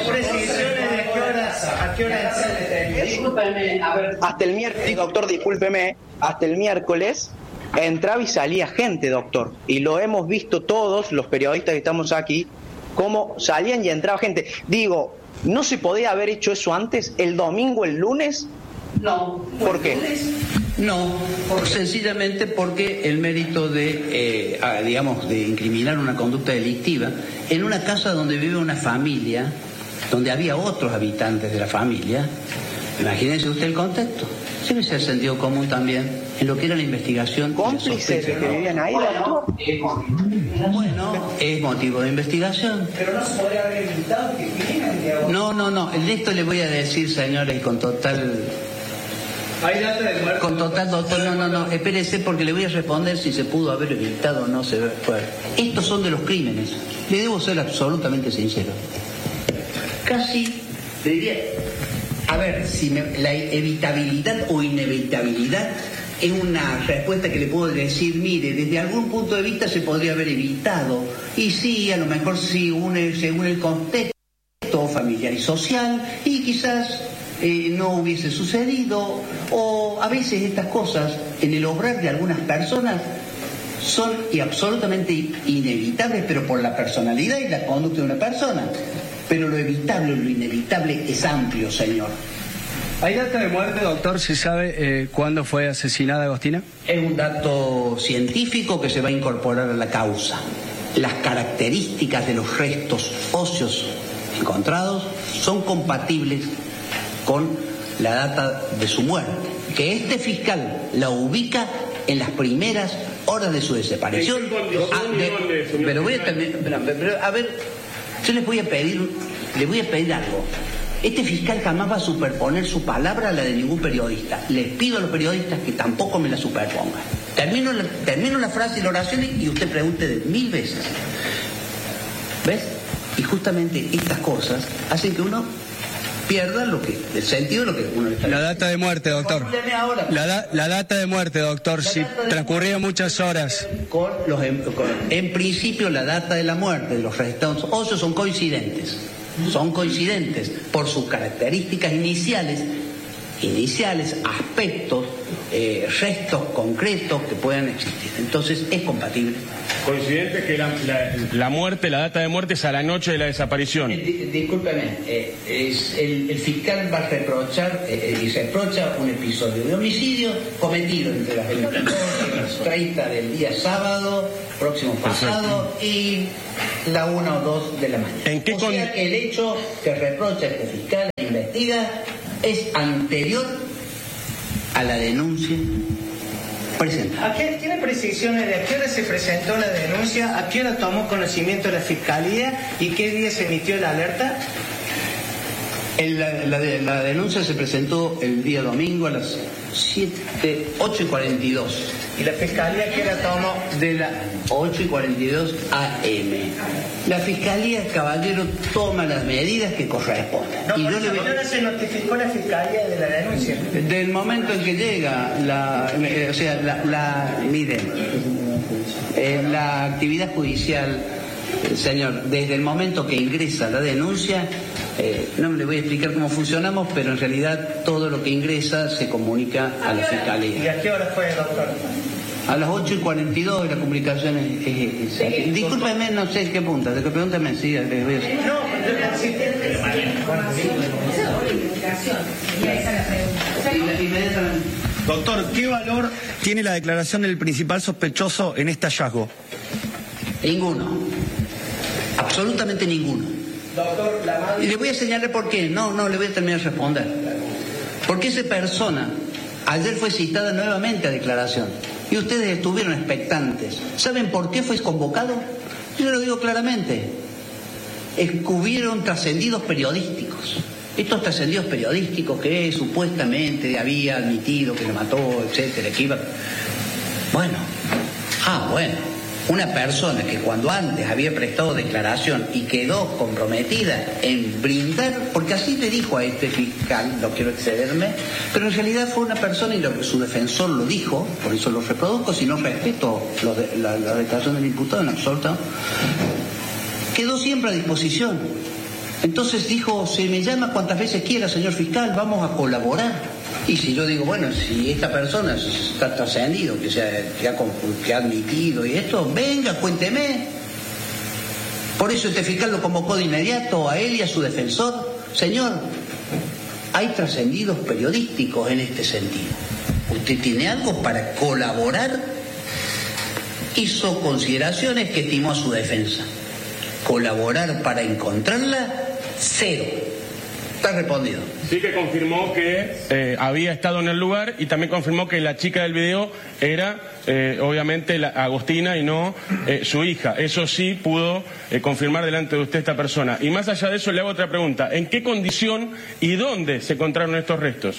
¿A qué hora Discúlpeme, a ver, hasta el miércoles, doctor, discúlpeme, hasta el miércoles entraba y salía gente, doctor, y lo hemos visto todos los periodistas que estamos aquí, cómo salían y entraba gente. Digo, ¿no se podía haber hecho eso antes, el domingo, el lunes? No. ¿Por qué? No, por, sencillamente porque el mérito de, eh, digamos, de incriminar una conducta delictiva en una casa donde vive una familia, donde había otros habitantes de la familia, imagínense usted el contexto. Sí, el sentido común también en lo que era la investigación. ¿Cómplices de que vivían ahí, doctor? Bueno, es motivo de investigación. Pero no se podría haber evitado que vinieran. No, no, no. El esto le voy a decir, señores, con total... ¿Hay data de muerte? Con total, doctor, no, no, no. Espérese porque le voy a responder si se pudo haber evitado o no se fue. Estos son de los crímenes. Le debo ser absolutamente sincero. Casi, le diría... A ver, si me, la evitabilidad o inevitabilidad es una respuesta que le puedo decir, mire, desde algún punto de vista se podría haber evitado. Y sí, a lo mejor sí, une, según el contexto familiar y social, y quizás eh, no hubiese sucedido. O a veces estas cosas, en el obrar de algunas personas, son y absolutamente inevitables, pero por la personalidad y la conducta de una persona. Pero lo evitable, lo inevitable es amplio, señor. ¿Hay data de muerte, doctor? ¿Se sabe eh, cuándo fue asesinada Agostina? Es un dato científico que se va a incorporar a la causa. Las características de los restos óseos encontrados son compatibles con la data de su muerte, que este fiscal la ubica en las primeras horas de su desaparición. Ah, de, pero voy a terminar, pero, pero, a ver... Yo les voy a pedir, les voy a pedir algo. Este fiscal jamás va a superponer su palabra a la de ningún periodista. Les pido a los periodistas que tampoco me la superpongan. Termino la, termino la frase y la oración y usted pregunte de mil veces. ¿Ves? Y justamente estas cosas hacen que uno pierda lo que, el sentido de lo que uno le está diciendo. La data de muerte, doctor. La, da, la data de muerte, doctor, si transcurrieron muchas horas. Con los, con, en principio, la data de la muerte de los restos óseos son coincidentes. Son coincidentes por sus características iniciales, iniciales, aspectos, eh, restos concretos que puedan existir. Entonces es compatible. Coincidente que la, la, la muerte, la data de muerte es a la noche de la desaparición. Eh, di, discúlpeme, eh, es, el, el fiscal va a reprochar eh, y reprocha un episodio de homicidio cometido entre las veinticuatro y las treinta del día sábado, próximo pasado, y la una o dos de la mañana. ¿En qué o sea con... que el hecho que reprocha este fiscal e investiga es anterior a la denuncia presentada. ¿A qué, ¿Tiene precisiones de a qué hora se presentó la denuncia, a qué hora tomó conocimiento la Fiscalía y qué día se emitió la alerta? El, la, la, la denuncia se presentó el día domingo a las siete, ocho y cuarenta y dos. ¿Y la Fiscalía qué hora tomó? De las ocho y cuarenta y dos a eme. La Fiscalía, caballero, toma las medidas que corresponden. No, y yo le... ¿no se notificó la Fiscalía de la denuncia? Del momento en que llega la... Eh, o sea, la... la miren, eh, la actividad judicial, eh, señor, desde el momento que ingresa la denuncia... Eh, no le voy a explicar cómo funcionamos, pero en realidad todo lo que ingresa se comunica a la Fiscalía. ¿Y a qué hora fue, doctor? A las ocho y cuarenta y dos la comunicación es... es, es, es discúlpeme, no sé qué punta, de que pregúntame, sí, les voy a decir. No, pero si tiene Doctor, ¿qué valor tiene la declaración del principal sospechoso en este hallazgo? Ninguno. Absolutamente ninguno. Doctor, la madre... Y le voy a señalar por qué. No, no, le voy a terminar de responder. Porque esa persona ayer fue citada nuevamente a declaración y ustedes estuvieron expectantes. ¿Saben por qué fue convocado? Yo lo digo claramente. Hubieron trascendidos periodísticos. Estos trascendidos periodísticos que supuestamente había admitido que lo mató, etcétera, que iba... Bueno, ah, bueno. Una persona que cuando antes había prestado declaración y quedó comprometida en brindar, porque así le dijo a este fiscal, no quiero excederme, pero en realidad fue una persona, y lo, su defensor lo dijo, por eso lo reproduzco, si no respeto lo de, la, la declaración del imputado en absoluto, quedó siempre a disposición. Entonces dijo, se me llama cuantas veces quiera, señor fiscal, vamos a colaborar. Y si yo digo, bueno, si esta persona está trascendido, que, sea, que, ha, que ha admitido y esto, venga, cuénteme. Por eso este fiscal lo convocó de inmediato a él y a su defensor. Señor, hay trascendidos periodísticos en este sentido. ¿Usted tiene algo para colaborar? Hizo consideraciones que estimó a su defensa. Colaborar para encontrarla, cero. Está respondido. Sí que confirmó que eh, había estado en el lugar y también confirmó que la chica del video era eh, obviamente la Agostina y no eh, su hija. Eso sí pudo eh, confirmar delante de usted esta persona. Y más allá de eso le hago otra pregunta. ¿En qué condición y dónde se encontraron estos restos?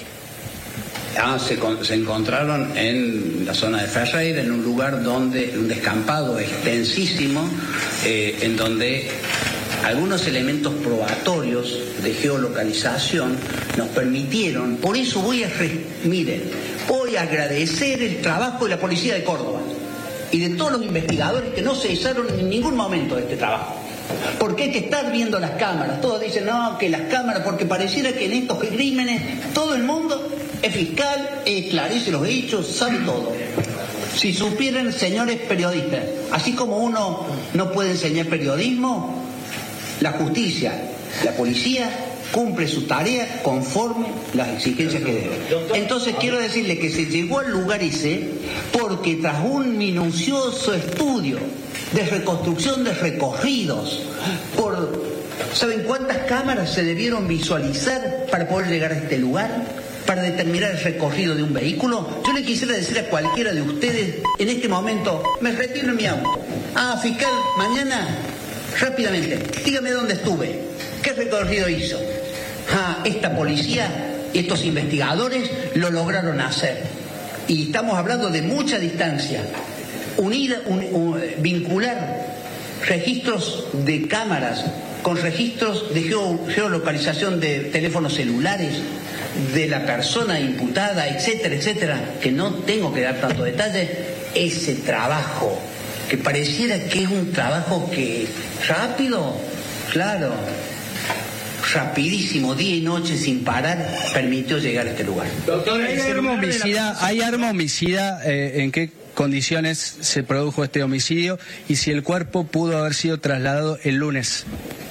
Ah, se, se encontraron en la zona de Ferreira, en un lugar donde, un descampado extensísimo, eh, en donde algunos elementos probatorios de geolocalización nos permitieron, por eso voy a, miren, voy a agradecer el trabajo de la Policía de Córdoba y de todos los investigadores que no cesaron en ningún momento de este trabajo. Porque hay que estar viendo las cámaras. Todos dicen, no, que las cámaras, porque pareciera que en estos crímenes todo el mundo es fiscal, esclarece los hechos, sabe todo. Si supieran, señores periodistas, así como uno no puede enseñar periodismo, la justicia, la policía cumple su tarea conforme las exigencias que debe. Entonces quiero decirle que se llegó al lugar ese porque tras un minucioso estudio de reconstrucción de recorridos por... ¿Saben cuántas cámaras se debieron visualizar para poder llegar a este lugar? Para determinar el recorrido de un vehículo. Yo le quisiera decir a cualquiera de ustedes en este momento, me retiro en mi auto. Ah, fiscal, mañana, rápidamente, dígame dónde estuve, qué recorrido hizo. Ah, esta policía, estos investigadores lo lograron hacer. Y estamos hablando de mucha distancia. Unir, un, un, vincular registros de cámaras con registros de geo, geolocalización de teléfonos celulares de la persona imputada, etcétera, etcétera, que no tengo que dar tanto detalle. Ese trabajo que pareciera que es un trabajo que rápido, claro, rapidísimo, día y noche, sin parar, permitió llegar a este lugar. Doctor, ¿hay arma homicida, ¿hay arma homicida eh, en qué condiciones se produjo este homicidio y si el cuerpo pudo haber sido trasladado el lunes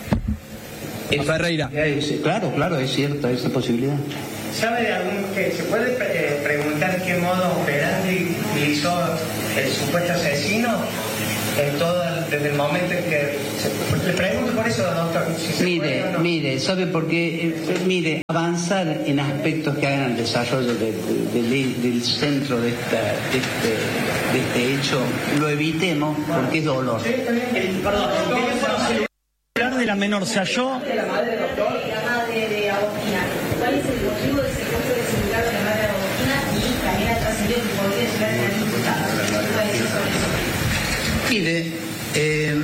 a Ferreira? Claro, claro, es cierta esa posibilidad. ¿Sabe de algún que se puede eh, preguntar qué modo operandi utilizó el supuesto asesino en todo el, desde el momento en que se, le pregunto por eso, doctor? Si se mire, puede o no. mire, ¿sabe por qué? Eh, mire, avanzar en aspectos que hagan el desarrollo de, de, de, del centro de, esta, de, este, de este hecho, lo evitemos porque es dolor. Sí, el, perdón, el celular de la menor se halló. De la madre del doctor y la madre de Agostina. ¿Cuál es el motivo del secuestro del celular de la madre de Agostina y también ha trascendido que podría llegar a ser imputada? ¿Qué va a decir sobre eso? Mire, eh,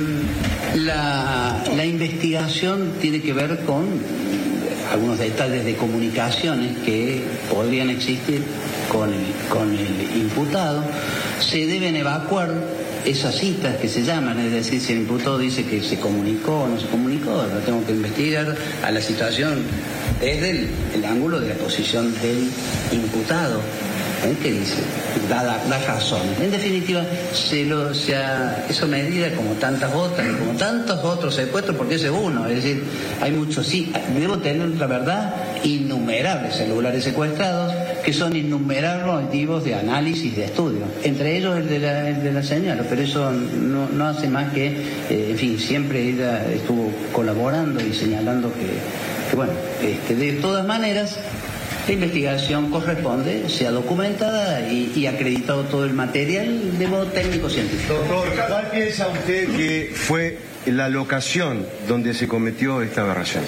la, la investigación tiene que ver con algunos detalles de comunicaciones que podrían existir con el, con el imputado. Se deben evacuar esas citas que se llaman, es decir, si el imputado dice que se comunicó o no se comunicó, lo tengo que investigar a la situación desde el, el ángulo de la posición del imputado. ¿Eh? ¿Qué dice? Da, da, da razones. En definitiva, se lo, se ha, eso medida como tantas otras, como tantos otros secuestros, porque ese es uno. Es decir, hay muchos, sí, debo tener, la verdad, innumerables celulares secuestrados, que son innumerables motivos de análisis, de estudio. Entre ellos el de la, el de la señora, pero eso no, no hace más que, eh, en fin, siempre ella estuvo colaborando y señalando que, que bueno, este, de todas maneras, la investigación corresponde, sea documentada y, y acreditado todo el material de modo técnico-científico. Doctor, ¿cuál piensa usted que fue la locación donde se cometió esta aberración?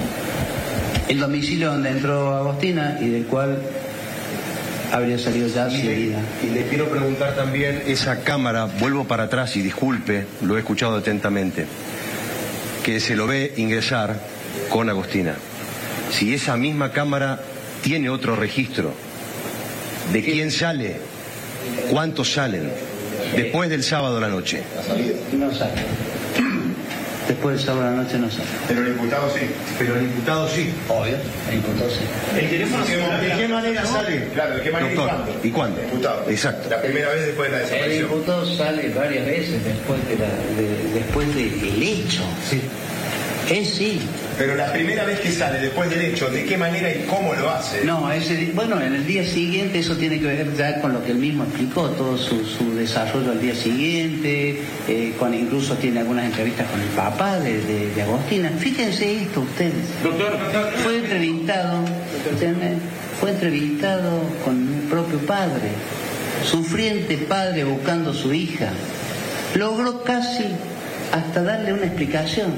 El domicilio donde entró Agostina y del cual habría salido ya su vida. Y le quiero preguntar también, esa cámara, vuelvo para atrás y disculpe, lo he escuchado atentamente, que se lo ve ingresar con Agostina. Si esa misma cámara tiene otro registro de quién sale, cuántos salen, después del sábado a la noche. No sale. Después del sábado a la noche no sale. Pero el imputado sí. Pero el imputado sí. Obvio, el imputado sí. ¿El teléfono de qué manera sale? Claro, ¿de qué manera? Doctor, ¿y cuándo? ¿Y cuándo? El Exacto. La primera vez después de la desaparición. El imputado sale varias veces después de la, de, después del hecho. Sí. Él sí. Pero la primera vez que sale después del hecho, ¿de qué manera y cómo lo hace? No, ese, bueno, en el día siguiente eso tiene que ver ya con lo que él mismo explicó, todo su, su desarrollo al día siguiente, eh, con, incluso tiene algunas entrevistas con el papá de, de, de Agostina. Fíjense esto ustedes. Doctor, fue entrevistado, fue entrevistado con el propio padre, sufriente padre buscando a su hija. Logró casi hasta darle una explicación.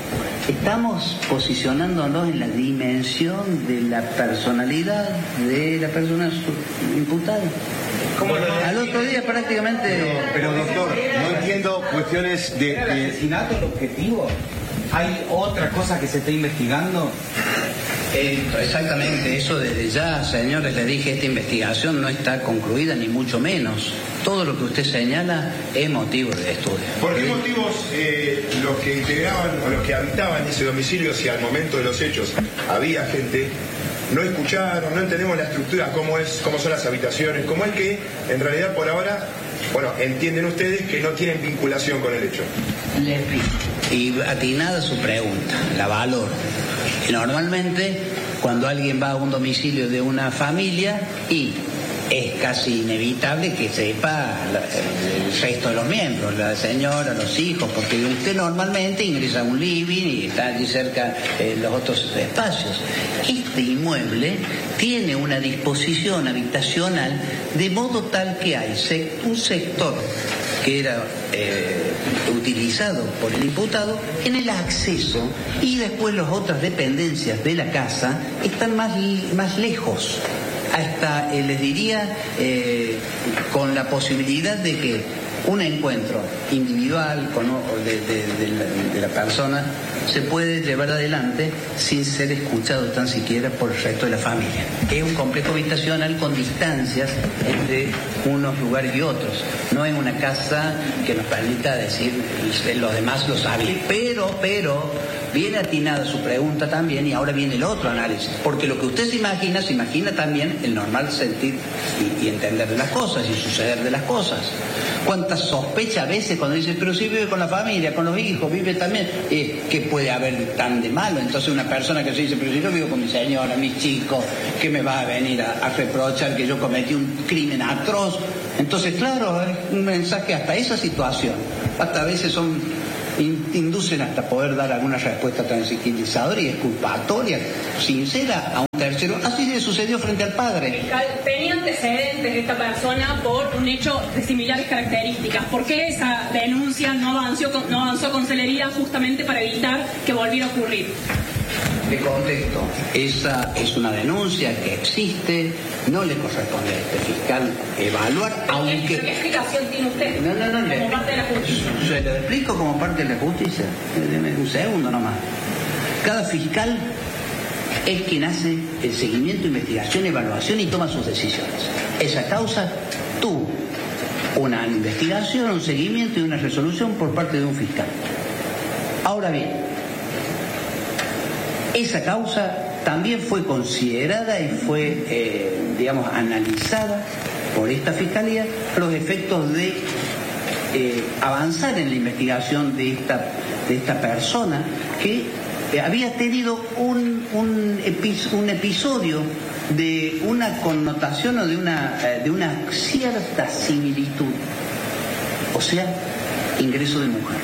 Estamos posicionándonos en la dimensión de la personalidad de la persona imputada. ¿Cómo lo Al otro día prácticamente... Pero, pero doctor, no entiendo cuestiones de... ¿Era el asesinato el objetivo? ¿Hay otra cosa que se está investigando? Eh, exactamente, eso desde ya, señores, les dije, esta investigación no está concluida, ni mucho menos. Todo lo que usted señala es motivo de estudio. ¿Por qué motivos eh, los que integraban o los que habitaban ese domicilio, si al momento de los hechos había gente, no escucharon, no entendemos la estructura, cómo es, cómo son las habitaciones, cómo es que en realidad por ahora, bueno, entienden ustedes que no tienen vinculación con el hecho? Le explico. Y atinada su pregunta, la valoro. Normalmente, cuando alguien va a un domicilio de una familia y es casi inevitable que sepa el resto de los miembros, la señora, los hijos, porque usted normalmente ingresa a un living y está allí cerca eh, los otros espacios. Este inmueble tiene una disposición habitacional de modo tal que hay un sector que era eh, utilizado por el imputado en el acceso y después las otras dependencias de la casa están más, más lejos. Hasta, eh, les diría, eh, con la posibilidad de que un encuentro individual con, de, de, de, la, de la persona se puede llevar adelante sin ser escuchado tan siquiera por el resto de la familia. Es un complejo habitacional con distancias entre unos lugares y otros. No es una casa que nos permita decir los demás lo saben. Pero, pero, viene atinada su pregunta también y ahora viene el otro análisis. Porque lo que usted se imagina, se imagina también el normal sentir y, y entender de las cosas y suceder de las cosas. Cuántas sospechas a veces cuando dice, pero si vive con la familia, con los hijos, vive también, eh, ¿qué puede haber tan de malo? Entonces una persona que se dice, pero si yo vivo con mi señora, mis chicos, ¿qué me va a venir a, a reprochar que yo cometí un crimen atroz? Entonces, claro, es un mensaje hasta esa situación. Hasta a veces son inducen hasta poder dar alguna respuesta tranquilizadora y exculpatoria, sincera a un tercero. Así le sucedió frente al padre. Fiscal, tenía antecedentes de esta persona por un hecho de similares características. ¿Por qué esa denuncia no avanzó con, no avanzó con celeridad justamente para evitar que volviera a ocurrir? De contexto, esa es una denuncia que existe, no le corresponde a este fiscal evaluar, aunque... ¿Qué explicación tiene usted? No, no, no, como le... parte de la justicia. Se lo explico como parte de la justicia. Deme un segundo nomás. Cada fiscal es quien hace el seguimiento, investigación, evaluación y toma sus decisiones. Esa causa tuvo una investigación, un seguimiento y una resolución por parte de un fiscal. Ahora bien, esa causa también fue considerada y fue, eh, digamos, analizada por esta fiscalía los efectos de eh, avanzar en la investigación de esta, de esta persona que eh, había tenido un, un, epi- un episodio de una connotación o de una, eh, de una cierta similitud, o sea, ingreso de mujer.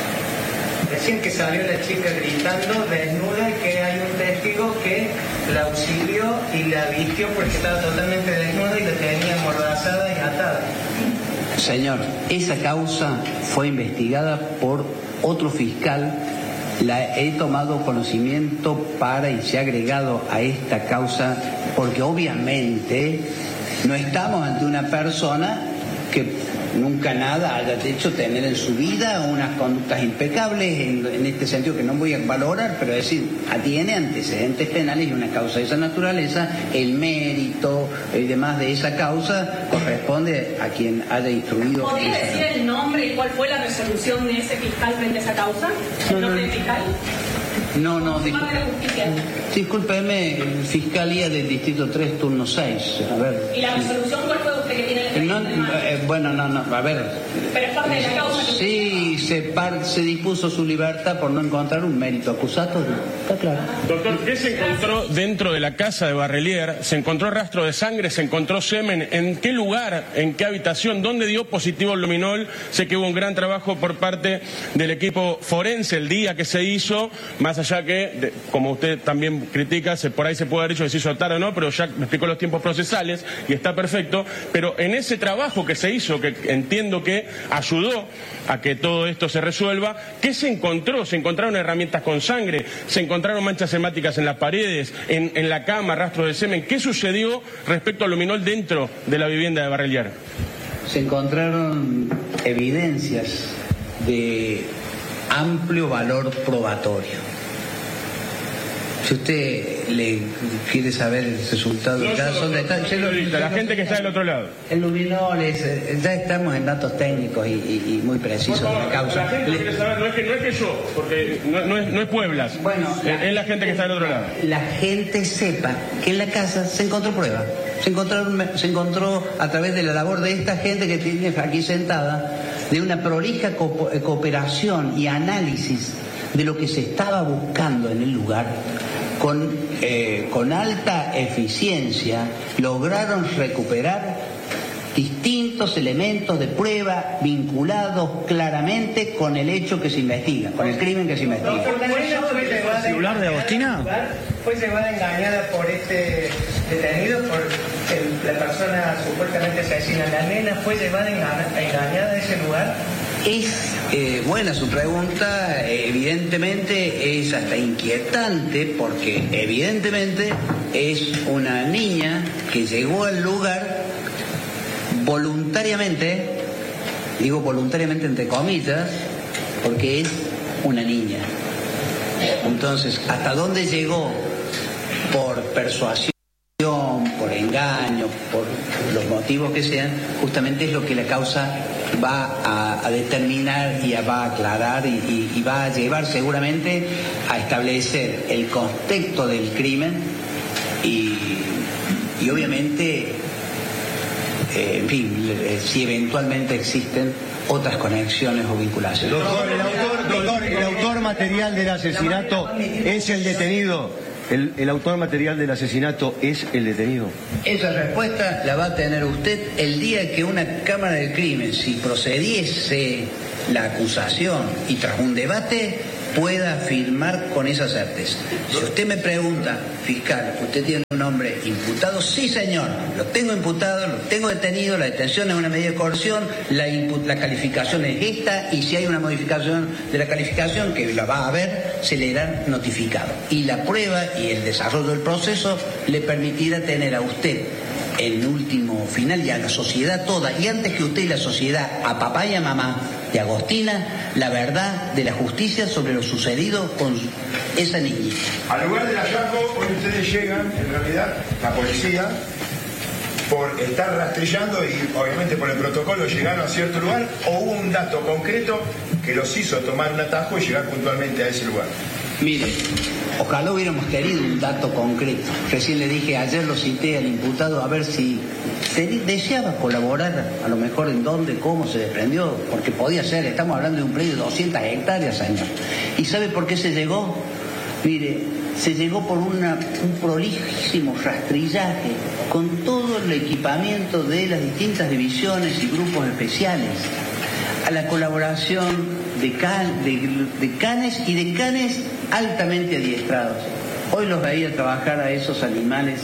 Recién que salió la chica gritando desnuda y que hay un testigo que la auxilió y la vistió porque estaba totalmente desnuda y la tenía amordazada y atada. Señor, esa causa fue investigada por otro fiscal. La he tomado conocimiento para y se ha agregado a esta causa porque obviamente no estamos ante una persona que nunca nada haya hecho tener en su vida unas conductas impecables, en, en este sentido que no voy a valorar, pero es decir, tiene antecedentes penales y una causa de esa naturaleza, el mérito y demás de esa causa corresponde a quien haya instruido. ¿Podría esa decir causa. el nombre y cuál fue la resolución de ese fiscal frente a esa causa? ¿El nombre del fiscal? No, no, ¿Cómo se llama de la justicia? discúlpeme, Fiscalía del Distrito tres, turno seis, a ver. ¿Y la resolución cuál fue usted que tiene el No, eh, bueno, no, no, a ver. Pero es parte de la causa. Sí, se, par, se dispuso su libertad por no encontrar un mérito acusatorio. Está claro. Doctor, ¿qué se encontró dentro de la casa de Barrelier? ¿Se encontró rastro de sangre? ¿Se encontró semen? ¿En qué lugar? ¿En qué habitación? ¿Dónde dio positivo el luminol? Sé que hubo un gran trabajo por parte del equipo forense el día que se hizo, más allá que, de, como usted también critica, se, por ahí se puede haber dicho que se hizo tarde o no, pero ya me explicó los tiempos procesales y está perfecto. Pero en ese trabajo que se hizo, que entiendo que ayudó a que todo esto se resuelva, ¿qué se encontró? ¿Se encontraron herramientas con sangre? ¿Se encontraron manchas hemáticas en las paredes? ¿En, en la cama, rastro de semen? ¿Qué sucedió respecto al luminol dentro de la vivienda de Barrelier? Se encontraron evidencias de amplio valor probatorio. Si usted le quiere saber el resultado del caso, la gente que está del otro lado. El luminol es, ya estamos en datos técnicos y, y, y muy precisos de la causa. La gente Le, quiere saber, no es que, no es que yo, porque no, no, es, no es Pueblas, bueno, es, es la gente que está del otro lado. La gente sepa que en la casa se encontró prueba. Se encontró, se encontró a través de la labor de esta gente que tiene aquí sentada, de una prolija co- cooperación y análisis de lo que se estaba buscando en el lugar. Con, eh, con alta eficiencia lograron recuperar distintos elementos de prueba vinculados claramente con el hecho que se investiga, con el crimen que se investiga. ¿El celular de Agostina? Fue llevada engañada por este detenido, por el, la persona supuestamente asesina. La nena fue llevada engañada a ese lugar. Es eh, buena su pregunta, evidentemente es hasta inquietante porque evidentemente es una niña que llegó al lugar voluntariamente, digo voluntariamente entre comillas, porque es una niña. Entonces, ¿hasta dónde llegó? Por persuasión, por engaño, por los motivos que sean, justamente es lo que la causa va a, a determinar y a, va a aclarar y, y, y va a llevar seguramente a establecer el contexto del crimen y, y obviamente, eh, en fin, si eventualmente existen otras conexiones o vinculaciones. Doctor, el autor, doctor, el autor material del asesinato es el detenido. El, el autor material del asesinato es el detenido. Esa respuesta la va a tener usted el día que una Cámara del Crimen, si procediese la acusación y tras un debate, pueda afirmar con esa certeza. Si usted me pregunta, fiscal, ¿usted tiene un hombre imputado? Sí, señor, lo tengo imputado, lo tengo detenido, la detención es una medida de coerción, la, la calificación es esta, y si hay una modificación de la calificación, que la va a haber, se le hará notificado. Y la prueba y el desarrollo del proceso le permitirá tener a usted el último final y a la sociedad toda, y antes que usted y la sociedad, a papá y a mamá de Agostina, la verdad de la justicia sobre lo sucedido con esa niñita. Al lugar del hallazgo, hoy ustedes llegan, en realidad, la policía, por estar rastrillando y obviamente por el protocolo llegaron a cierto lugar, o hubo un dato concreto que los hizo tomar un atajo y llegar puntualmente a ese lugar. Mire, ojalá hubiéramos querido un dato concreto. Recién le dije, ayer lo cité al imputado a ver si deseaba colaborar, a lo mejor en dónde, cómo se desprendió, porque podía ser, estamos hablando de un predio de doscientas hectáreas, señor. ¿Y sabe por qué se llegó? Mire, se llegó por una, un prolijísimo rastrillaje con todo el equipamiento de las distintas divisiones y grupos especiales, a la colaboración de, can, de, de canes y de canes altamente adiestrados. Hoy los veía trabajar a esos animales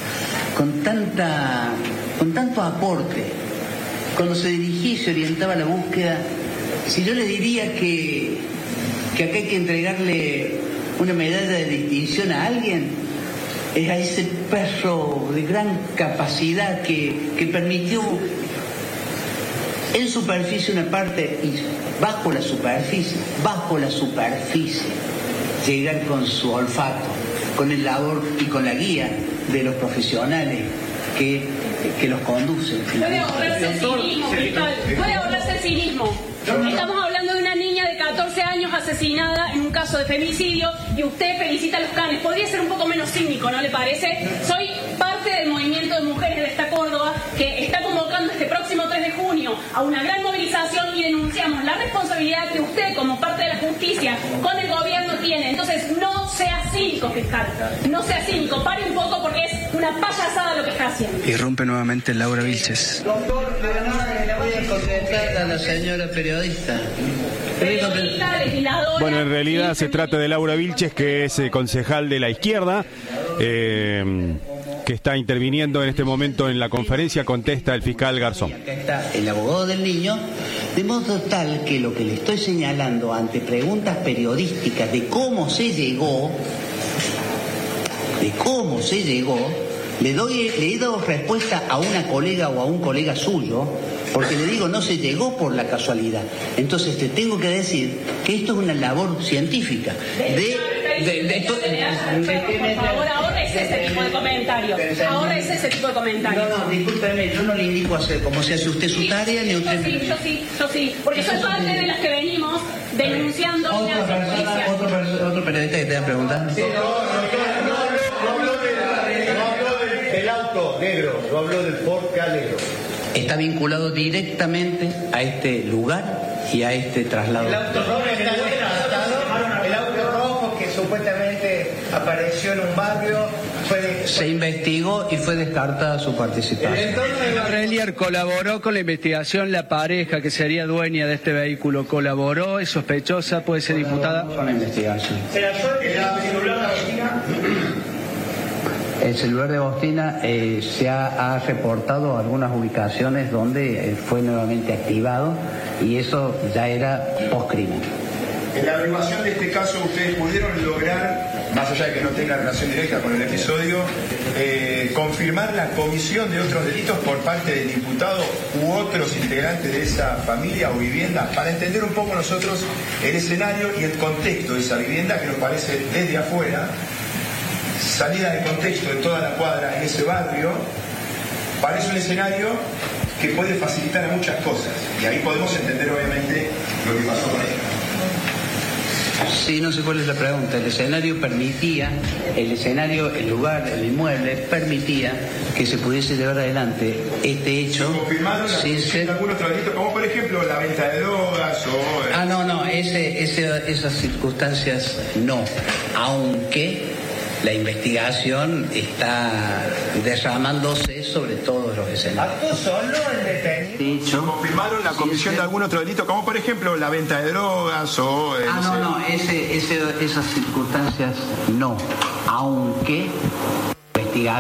con tanta, con tanto aporte. Cuando se dirigía y se orientaba a la búsqueda, si yo le diría que, que acá hay que entregarle una medalla de distinción a alguien, es a ese perro de gran capacidad que, que permitió en superficie una parte y bajo la superficie, bajo la superficie, llegar con su olfato, con el labor y con la guía de los profesionales que, que los conducen. Puede ahorrarse el cinismo, fiscal, puede ahorrarse el cinismo. Estamos hablando de una niña de catorce años asesinada en un caso de femicidio y usted felicita a los canes. Podría ser un poco menos cínico, ¿no le parece? Soy parte del movimiento de mujeres de esta Córdoba que está convocando este próximo tres de junio a una gran movilización y denunciamos la responsabilidad que usted como parte de la justicia con el gobierno tiene. Entonces no sea cínico, fiscal, no sea cínico, pare un poco porque es una payasada lo que está haciendo. Irrumpe nuevamente Laura Vilches. Doctor, le voy a contestar a la señora periodista. Periodista, legisladora. Bueno, en realidad se trata de Laura Vilches, que es eh, concejal de la izquierda, eh, que está interviniendo en este momento en la conferencia, contesta el fiscal Garzón. Acá está el abogado del niño, de modo tal que lo que le estoy señalando ante preguntas periodísticas de cómo se llegó, de cómo se llegó, le doy, le he dado respuesta a una colega o a un colega suyo, porque le digo, no se llegó por la casualidad. Entonces te tengo que decir que esto es una labor científica. De, de, de, Por favor, ahora es ese tipo de comentario. Ahora es ese tipo de comentario. No, no, discúlpeme, yo no le indico hacer cómo se hace usted su tarea, ni usted... Yo sí, yo sí, yo sí. Porque soy parte de las que venimos denunciando Otro, la justicia. otro, otro periodista que te va a preguntar. Sí, no, no, no, no habló de, no habló del, del auto negro, no habló del Ford K negro. Está vinculado directamente a este lugar y a este traslado. El auto rojo, el auto rojo que supuestamente apareció en un barrio fue de... Se investigó y fue descartada su participación. Relier colaboró con la investigación, la pareja que sería dueña de este vehículo colaboró, es sospechosa, puede ser imputada. Con la investigación. ¿Se la suerte que la celular de Agostina? El celular de Agostina eh, se ha, ha reportado algunas ubicaciones donde eh, fue nuevamente activado y eso ya era post-crimen. En la averiguación de este caso ustedes pudieron lograr, más allá de que no tenga relación directa con el episodio, eh, confirmar la comisión de otros delitos por parte del imputado u otros integrantes de esa familia o vivienda, para entender un poco nosotros el escenario y el contexto de esa vivienda que nos parece desde afuera, salida de contexto de toda la cuadra en ese barrio, parece un escenario que puede facilitar a muchas cosas. Y ahí podemos entender obviamente lo que pasó con él. Sí, no sé cuál es la pregunta. El escenario permitía, el escenario, el lugar, el inmueble permitía que se pudiese llevar adelante este hecho. ¿Confirmaron la sin ser... algún otro delito, como por ejemplo la venta de drogas o...? Ah, no, no, ese, ese, esas circunstancias no, aunque la investigación está derramándose sobre todos los escenarios. ¿Actuó solo el detenido? ¿Confirmaron la comisión de algún otro delito, como por ejemplo la venta de drogas o...? Ah, no, no, ese, ese, esas circunstancias no, aunque